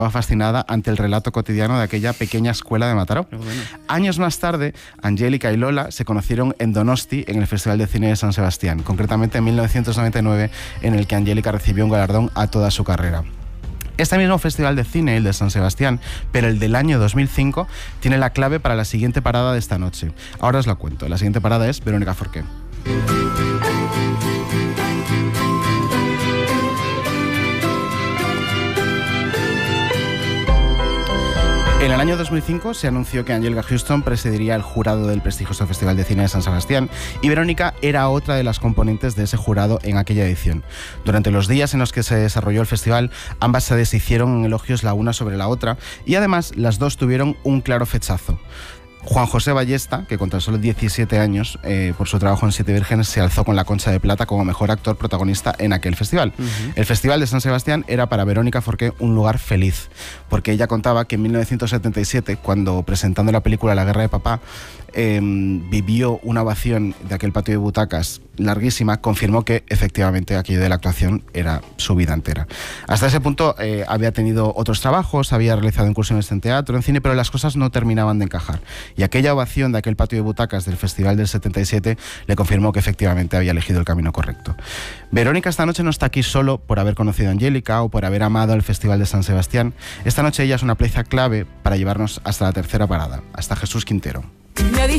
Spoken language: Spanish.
estaba fascinada ante el relato cotidiano de aquella pequeña escuela de Mataró. Bueno. Años más tarde, Angélica y Lola se conocieron en Donosti, en el Festival de Cine de San Sebastián, concretamente en 1999, en el que Angélica recibió un galardón a toda su carrera. Este mismo Festival de Cine, el de San Sebastián, pero el del año 2005, tiene la clave para la siguiente parada de esta noche. Ahora os la cuento. La siguiente parada es Verónica Forqué. En el año 2005 se anunció que Anjelica Huston presidiría el jurado del prestigioso Festival de Cine de San Sebastián y Verónica era otra de las componentes de ese jurado en aquella edición. Durante los días en los que se desarrolló el festival, ambas se deshicieron en elogios la una sobre la otra y además las dos tuvieron un claro fechazo. Juan José Ballesta, que con tan solo 17 años, por su trabajo en Siete Vírgenes, se alzó con la Concha de Plata como mejor actor protagonista en aquel festival. El Festival de San Sebastián era para Verónica Forqué un lugar feliz, porque ella contaba que en 1977, cuando presentando la película La Guerra de Papá, vivió una ovación de aquel patio de butacas larguísima, confirmó que efectivamente aquello de la actuación era su vida entera. Hasta ese punto había tenido otros trabajos, había realizado incursiones en teatro, en cine, pero las cosas no terminaban de encajar. Y aquella ovación de aquel patio de butacas del Festival del 77 le confirmó que efectivamente había elegido el camino correcto. Verónica esta noche no está aquí solo por haber conocido a Angélica o por haber amado el Festival de San Sebastián. Esta noche ella es una pieza clave para llevarnos hasta la tercera parada, hasta Jesús Quintero. Me ha dicho